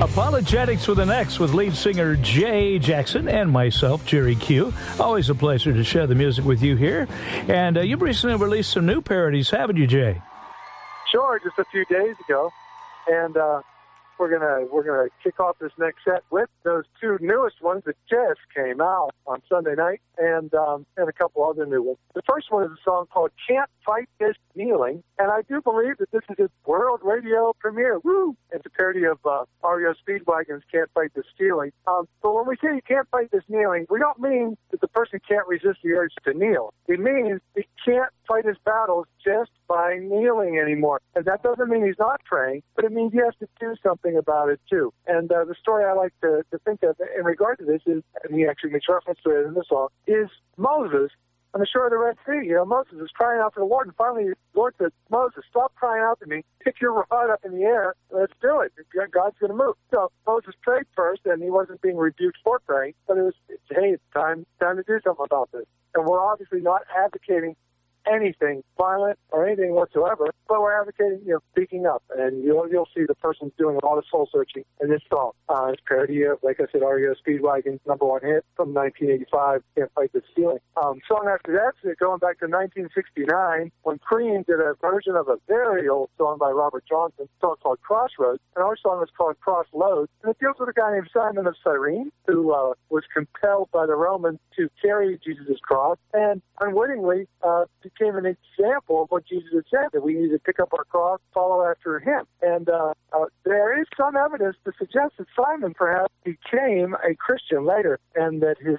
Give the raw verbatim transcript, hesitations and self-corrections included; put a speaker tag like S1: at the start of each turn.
S1: Apologetics with an X with lead singer Jay Jackson and myself, Jerry Q. Always a pleasure to share the music with you here. And uh, you've recently released some new parodies, haven't you, Jay?
S2: Sure, just a few days ago. And uh, we're gonna we're gonna kick off this next set with those two newest ones that just came out on Sunday night, and um, and a couple other new ones. The first one is a song called "Can't Fight This Kneeling," and I do believe that this is its world radio premiere. Woo! It's a parody of uh, R E O Speedwagon's "Can't Fight This Stealing." Um, but when we say you can't fight this kneeling, we don't mean that the person can't resist the urge to kneel. It means he can't fight his battles just by kneeling anymore. And that doesn't mean he's not praying, but it means he has to do something about it too. And uh, the story I like to, to think of in regard to this is, and he actually makes reference to it in the song, is Moses on the shore of the Red Sea. You know, Moses is crying out to the Lord, and finally the Lord said, Moses, stop crying out to me. Pick your rod up in the air. Let's do it. God's going to move. So Moses prayed first, and he wasn't being rebuked for praying, but it was, hey, it's time, time to do something about this. And we're obviously not advocating anything violent or anything whatsoever, but we're advocating, you know, speaking up. And you'll you'll see the person's doing a lot of soul searching in this song. Uh, it's parody of, like I said, R E O Speedwagon's number one hit from nineteen eighty-five, "Can't Fight This Feeling." Um, song after that, so going back to nineteen sixty-nine, when Cream did a version of a very old song by Robert Johnson, a song called "Crossroads," and our song is called "Crossloads," and it deals with a guy named Simon of Cyrene who uh, was compelled by the Romans to carry Jesus' cross, and unwittingly uh, became an example of what Jesus had said, that we need to pick up our cross, follow after him. And uh, uh, there is some evidence to suggest that Simon perhaps became a Christian later, and that his